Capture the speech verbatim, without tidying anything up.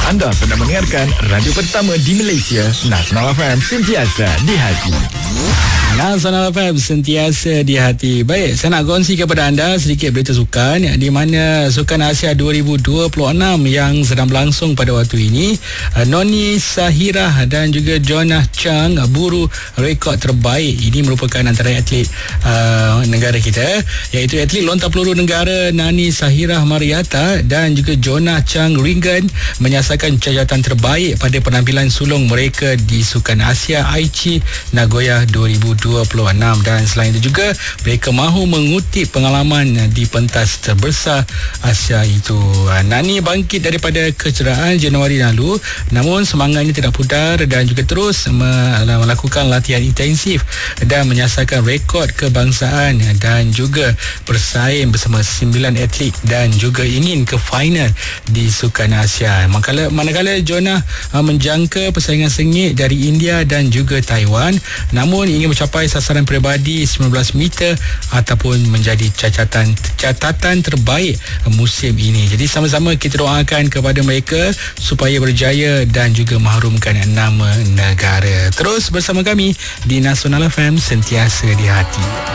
Anda sedang mendengarkan radio pertama di Malaysia, Nasional F M, sentiasa di hati. Nasional F M, sentiasa di hati. Baik, saya nak kongsi kepada anda sedikit berita sukan, di mana Sukan Asia dua ribu dua puluh enam yang sedang berlangsung pada waktu ini, Noni Sahirah dan juga Jonah Chang buru rekod terbaik. Ini merupakan antara atlet uh, negara kita, iaitu atlet lontar peluru negara Nani Sahirah Mariata dan juga Jonah Chang Ringan menyasarkan cacatan terbaik pada penampilan sulung mereka di Sukan Asia Aichi Nagoya dua ribu dua puluh enam. Dan selain itu juga mereka mahu mengutip pengalaman di pentas terbesar Asia itu. Nani bangkit daripada kecederaan Januari lalu, namun semangatnya tidak pudar dan juga terus melakukan latihan intensif dan menyasarkan rekod kebangsaan dan juga bersaing bersama sembilan atlet dan juga ingin ke final di Sukan Asia. Manakala, manakala Jonah uh, menjangka persaingan sengit dari India dan juga Taiwan, namun ingin mencapai sasaran peribadi sembilan belas meter ataupun menjadi catatan catatan terbaik musim ini. Jadi sama-sama kita doakan kepada mereka supaya berjaya dan juga mengharumkan nama negara. Terus bersama kami di Nasional F M, sentiasa di hati.